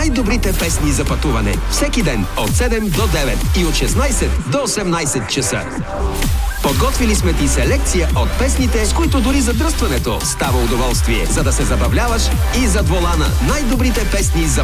най-добрите песни за пътуване. Всеки ден от 7 до 9 и от 16 до 18 часа. Подготвили сме ти селекция от песните, с които дори задръстването става удоволствие, за да се забавляваш и зад волана най-добрите песни за